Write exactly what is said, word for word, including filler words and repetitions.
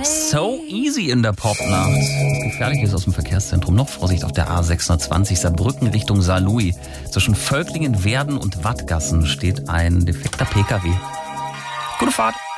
So easy in der Popnacht. Das Gefährliche ist aus dem Verkehrszentrum. Noch Vorsicht auf der A sechshundertzwanzig Saarbrücken Richtung Saarlouis. Zwischen Völklingen, Werden und Wattgassen steht ein defekter P K W. Gute Fahrt.